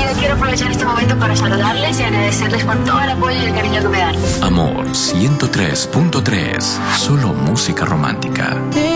quiero aprovechar este momento para saludarles y agradecerles por todo el apoyo y el cariño que me dan. Amor 103.3, solo música romántica.